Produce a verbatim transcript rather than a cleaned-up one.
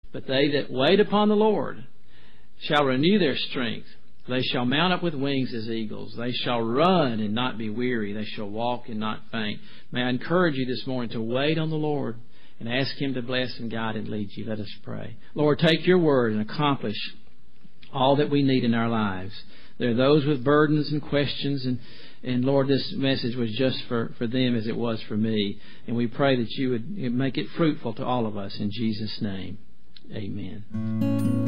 But they that wait upon the Lord shall renew their strength. They shall mount up with wings as eagles. They shall run and not be weary. They shall walk and not faint. May I encourage you this morning to wait on the Lord and ask Him to bless and guide and lead you. Let us pray. Lord, take your word and accomplish all that we need in our lives. There are those with burdens and questions, and, and Lord, this message was just for, for them as it was for me. And we pray that you would make it fruitful to all of us in Jesus' name. Amen.